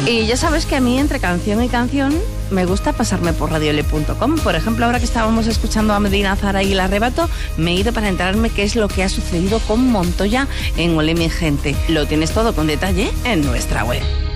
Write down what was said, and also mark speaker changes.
Speaker 1: Y ya sabes que a mí, entre canción y canción, me gusta pasarme por radiole.com. Por ejemplo, ahora que estábamos escuchando a Medina Zara y El Arrebato, me he ido para enterarme qué es lo que ha sucedido con Montoya en Olé mi gente. Lo tienes todo con detalle en nuestra web.